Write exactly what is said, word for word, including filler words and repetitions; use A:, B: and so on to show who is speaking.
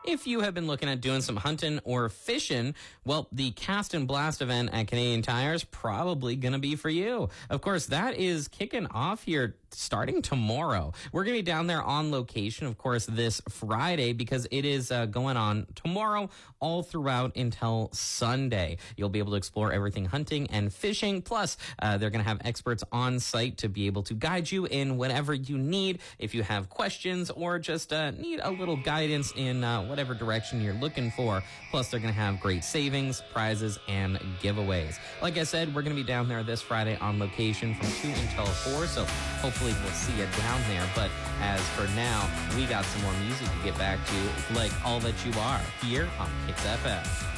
A: If you have been looking at doing some hunting or fishing, well, the Cast and Blast event at Canadian Tire is probably going to be for you. Of course, that is kicking off here starting tomorrow. We're going to be down there on location, of course, this Friday because it is uh, going on tomorrow all throughout until Sunday. You'll be able to explore everything hunting and fishing. Plus, uh, they're going to have experts on site to be able to guide you in whatever you need. If you have questions or just uh, need a little guidance in uh, whatever direction you're looking for. Plus, they're going to have great savings, prizes, and giveaways. Like I said, we're going to be down there this Friday on location from two until four. So hopefully we'll see you down there. But as for now, we got some more music to get back to, like All That You Are, here on Kicks F M.